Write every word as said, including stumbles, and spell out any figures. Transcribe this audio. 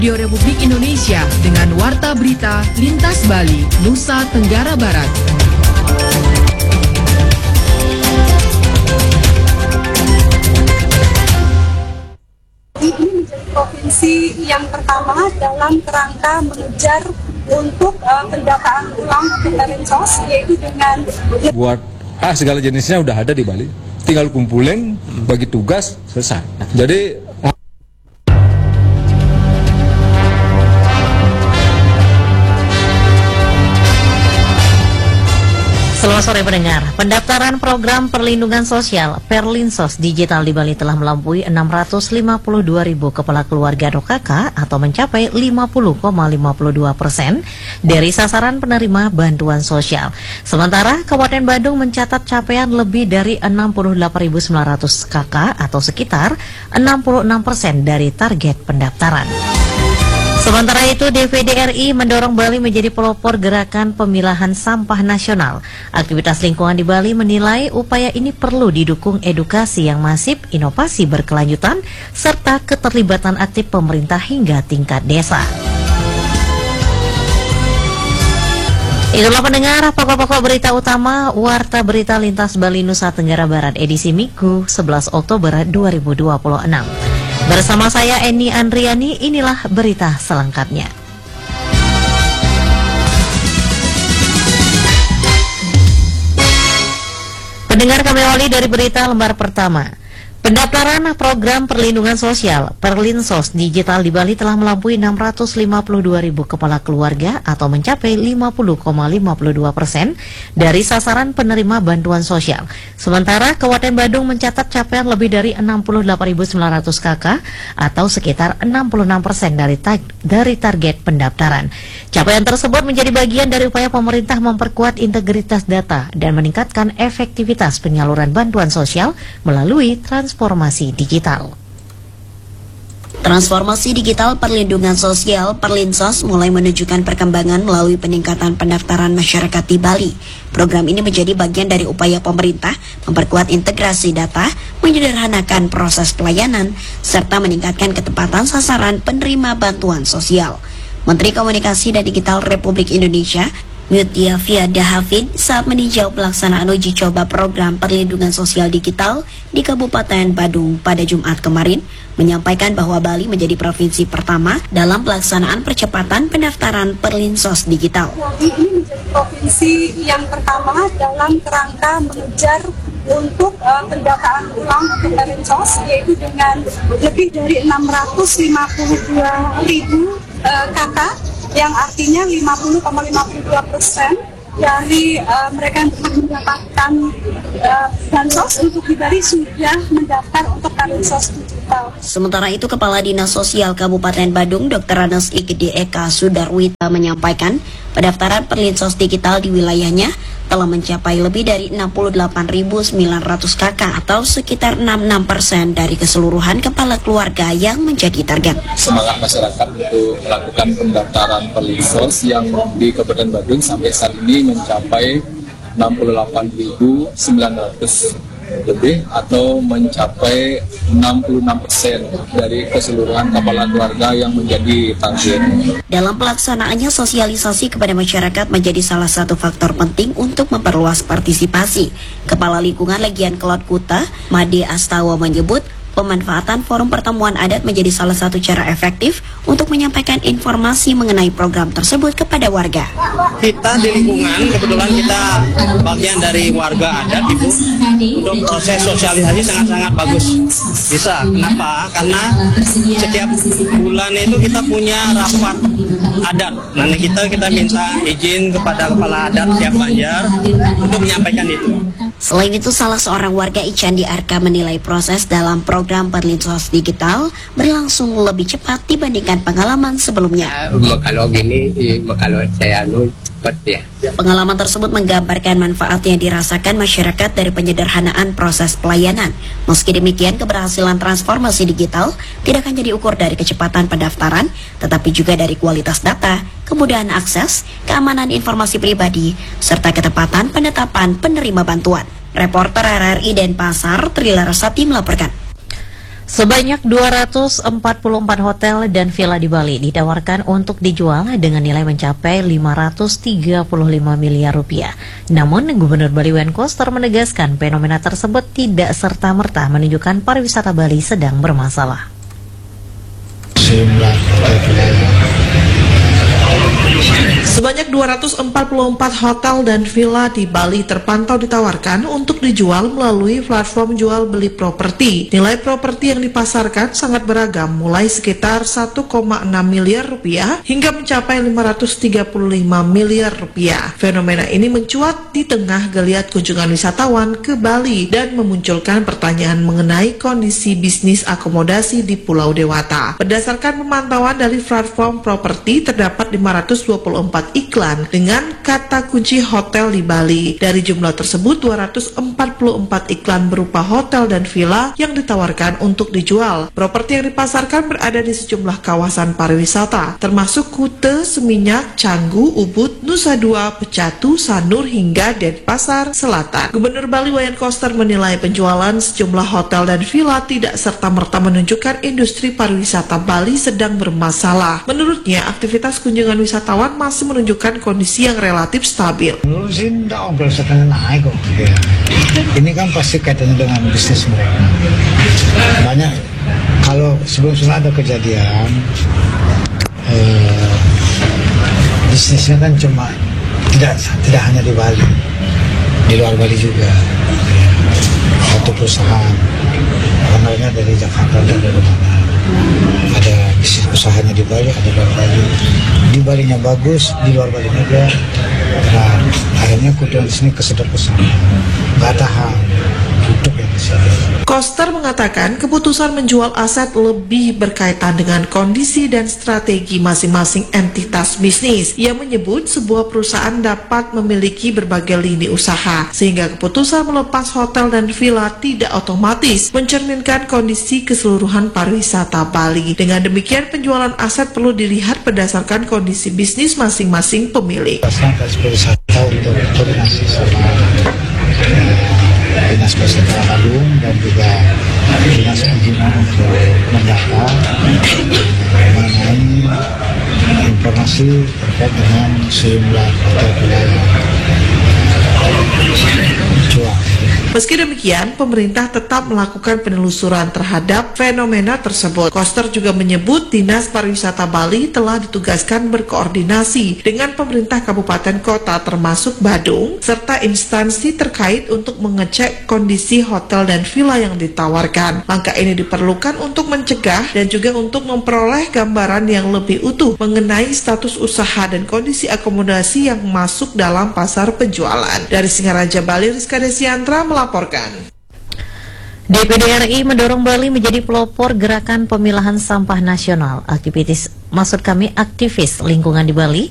Radio Republik Indonesia dengan Warta Berita Lintas Bali, Nusa Tenggara Barat. Ini menjadi provinsi yang pertama dalam kerangka mengejar untuk uh, pendataan ulang Kemensos, yaitu dengan buat ah segala jenisnya udah ada di Bali, tinggal kumpulin, bagi tugas, selesai. Jadi Selamat sore pendengar. Pendaftaran program perlindungan sosial Perlinsos Digital di Bali telah melampaui enam ratus lima puluh dua ribu kepala keluarga atau K K atau mencapai lima puluh koma lima puluh dua persen dari sasaran penerima bantuan sosial. Sementara Kabupaten Badung mencatat capaian lebih dari enam puluh delapan ribu sembilan ratus K K atau sekitar enam puluh enam persen dari target pendaftaran. Sementara itu, D P D R I mendorong Bali menjadi pelopor gerakan pemilahan sampah nasional. Aktivitas lingkungan di Bali menilai upaya ini perlu didukung edukasi yang masif, inovasi berkelanjutan, serta keterlibatan aktif pemerintah hingga tingkat desa. Itulah pendengar pokok-pokok berita utama Warta Berita Lintas Bali Nusa Tenggara Barat edisi Minggu sebelas Oktober dua ribu dua puluh enam. Bersama saya Eni Andriani, inilah berita selengkapnya. Pendengar, kami awali dari berita lembar pertama. Pendaftaran program perlindungan sosial Perlinsos Digital di Bali telah melampaui enam ratus lima puluh dua ribu kepala keluarga atau mencapai lima puluh koma lima puluh dua persen dari sasaran penerima bantuan sosial. Sementara Kabupaten Badung mencatat capaian lebih dari enam puluh delapan ribu sembilan ratus K K atau sekitar enam puluh enam persen dari, ta dari target pendaftaran. Capaian tersebut menjadi bagian dari upaya pemerintah memperkuat integritas data dan meningkatkan efektivitas penyaluran bantuan sosial melalui transformasi Transformasi digital. Transformasi digital perlindungan sosial Perlinsos mulai menunjukkan perkembangan melalui peningkatan pendaftaran masyarakat di Bali. Program ini menjadi bagian dari upaya pemerintah memperkuat integrasi data, menyederhanakan proses pelayanan, serta meningkatkan ketepatan sasaran penerima bantuan sosial. Menteri Komunikasi dan Digital Republik Indonesia Mutia Fiada Hafid saat meninjau pelaksanaan uji coba program perlindungan sosial digital di Kabupaten Badung pada Jumat kemarin menyampaikan bahwa Bali menjadi provinsi pertama dalam pelaksanaan percepatan pendaftaran Perlinsos digital. Ini menjadi provinsi yang pertama dalam kerangka mengejar untuk uh, pendataan ulang Kemensos, yaitu dengan lebih dari enam ratus lima puluh dua ribu uh, K K, yang artinya lima puluh koma lima puluh dua persen dari uh, mereka yang telah mendapatkan uh, bansos untuk di Bali sudah mendaftar untuk Perlinsos digital. Sementara itu, Kepala Dinas Sosial Kabupaten Badung, Dokter Anas Ikedi Eka Sudarwita menyampaikan pendaftaran Perlinsos digital di wilayahnya telah mencapai lebih dari enam puluh delapan ribu sembilan ratus K K atau sekitar enam puluh enam persen dari keseluruhan kepala keluarga yang menjadi target. Semangat masyarakat untuk melakukan pendaftaran Perlinsos yang di Kabupaten Badung sampai saat ini mencapai enam puluh delapan ribu sembilan ratus lebih atau mencapai enam puluh enam persen dari keseluruhan kepala keluarga yang menjadi target. Dalam pelaksanaannya, sosialisasi kepada masyarakat menjadi salah satu faktor penting untuk memperluas partisipasi. Kepala Lingkungan Legian Kelot Kuta, Made Astawa menyebut pemanfaatan forum pertemuan adat menjadi salah satu cara efektif untuk menyampaikan informasi mengenai program tersebut kepada warga. Kita di lingkungan, kebetulan kita bagian dari warga adat, Ibu, untuk proses sosialisasi sangat-sangat bagus. Bisa, kenapa? Karena setiap bulan itu kita punya rapat adat. Nanti kita kita minta izin kepada kepala adat tiap Banjar untuk menyampaikan itu. Selain itu, salah seorang warga Icandi Arka menilai proses dalam program Perlinsos digital berlangsung lebih cepat dibandingkan pengalaman sebelumnya. Kalau gini, kalau saya anu cepat ya. Pengalaman tersebut menggambarkan manfaat yang dirasakan masyarakat dari penyederhanaan proses pelayanan. Meski demikian, keberhasilan transformasi digital tidak hanya diukur dari kecepatan pendaftaran, tetapi juga dari kualitas data, kemudahan akses, keamanan informasi pribadi, serta ketepatan penetapan penerima bantuan. Reporter R R I Denpasar, Trilarasati melaporkan. Sebanyak dua ratus empat puluh empat hotel dan villa di Bali ditawarkan untuk dijual dengan nilai mencapai lima ratus tiga puluh lima miliar rupiah. Namun, Gubernur Bali Wayan Koster menegaskan fenomena tersebut tidak serta-merta menunjukkan pariwisata Bali sedang bermasalah. Sebanyak dua ratus empat puluh empat hotel dan villa di Bali terpantau ditawarkan untuk dijual melalui platform jual beli properti. Nilai properti yang dipasarkan sangat beragam, mulai sekitar satu koma enam miliar rupiah hingga mencapai lima ratus tiga puluh lima miliar rupiah. Fenomena ini mencuat di tengah geliat kunjungan wisatawan ke Bali dan memunculkan pertanyaan mengenai kondisi bisnis akomodasi di Pulau Dewata. Berdasarkan pemantauan dari platform properti, terdapat lima ratus dua puluh empat iklan dengan kata kunci hotel di Bali. Dari jumlah tersebut, dua ratus empat puluh empat iklan berupa hotel dan villa yang ditawarkan untuk dijual. Properti yang dipasarkan berada di sejumlah kawasan pariwisata, termasuk Kute, Seminyak, Canggu, Ubud, Nusa Dua, Pecatu, Sanur, hingga Denpasar Selatan. Gubernur Bali Wayan Koster menilai penjualan sejumlah hotel dan villa tidak serta-merta menunjukkan industri pariwisata Bali sedang bermasalah. Menurutnya, aktivitas kunjungan wisatawan masih menunjukkan kondisi yang relatif stabil. Menurut sih tidak omsetnya naik kok. Ya. Ini kan pasti kaitannya dengan bisnis mereka. Banyak kalau sebelum-sebelum ada kejadian, eh, bisnisnya kan cuma tidak tidak hanya di Bali, di luar Bali juga. Satu perusahaan, ownernya dari Jakarta dan dari mana. Ada bisnis usahanya di Bali, ada di luar Bali. Di Balinya bagus, di luar Bali juga. Nah, akhirnya kunjungan di sini kesedot ke sana. Nggak tahan, tutup yang di sini. Koster mengatakan keputusan menjual aset lebih berkaitan dengan kondisi dan strategi masing-masing entitas bisnis. Ia menyebut sebuah perusahaan dapat memiliki berbagai lini usaha, sehingga keputusan melepas hotel dan villa tidak otomatis mencerminkan kondisi keseluruhan pariwisata Bali. Dengan demikian, penjualan aset perlu dilihat berdasarkan kondisi bisnis masing-masing pemilik. Sangat pariwisata untuk koordinasi sama Dinas Pariwisata Bandung dan juga Dinas Perizinan untuk mendata mengenai informasi terkait dengan sejumlah hotel wilayah jual. Meski demikian, pemerintah tetap melakukan penelusuran terhadap fenomena tersebut. Koster juga menyebut Dinas Pariwisata Bali telah ditugaskan berkoordinasi dengan pemerintah kabupaten kota termasuk Badung, serta instansi terkait untuk mengecek kondisi hotel dan villa yang ditawarkan. Langkah ini diperlukan untuk mencegah dan juga untuk memperoleh gambaran yang lebih utuh mengenai status usaha dan kondisi akomodasi yang masuk dalam pasar penjualan. Dari Singaraja Bali, Rizka Desiantra melaporkan. D P D R I mendorong Bali menjadi pelopor gerakan pemilahan sampah nasional. Aktivitas, maksud kami aktivis lingkungan di Bali